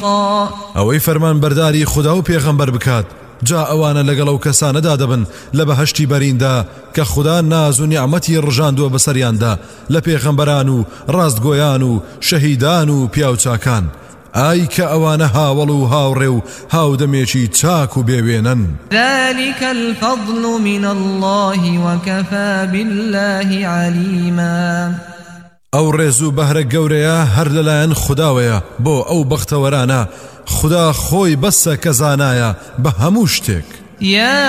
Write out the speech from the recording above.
ئەوەی فەرمان بەرداری خوددا و پێغەمبەر بکات جا ئەوانە لەگەڵ ئەو کەسانەدا دەبن لە بەهەشتی بەریندا کە خوددا ناز و نیعمەتی ڕژاندووە بەسەریاندا لە پێغەمبەران و ڕاستگۆیان و شەهیدان و پیاوچاکان ئای کە ئەوانە هاوڵ و هاوڕێ و هاودەمێکی چاک و بێوێنن. ذلك الفضل من الله وكفى بالله عليما. ئەو ڕێز و بەهرە گەورەیە هەر لەلایەن خودداوەیە بۆ ئەو بەختەوەرانە خوددا خۆی بەسە کە زانایە بە هەموو شتێک.